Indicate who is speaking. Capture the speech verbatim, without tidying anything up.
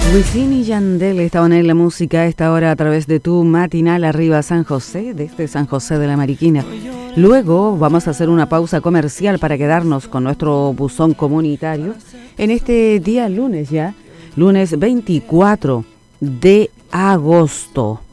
Speaker 1: Wisin y Yandel estaban en la música a esta hora a través de tu matinal arriba San José, desde San José de la Mariquina. Luego vamos a hacer una pausa comercial para quedarnos con nuestro buzón comunitario en este día lunes ya, lunes veinticuatro de agosto.